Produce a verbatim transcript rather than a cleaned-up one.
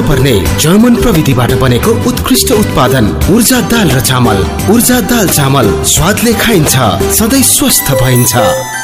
नपर्ने जर्मन प्रविधिबाट बनेको उत्कृष्ट उत्पादन ऊर्जा दाल र चामल। ऊर्जा दाल चामल स्वादले खाइन्छ, सधैँ स्वस्थ भइन्छ।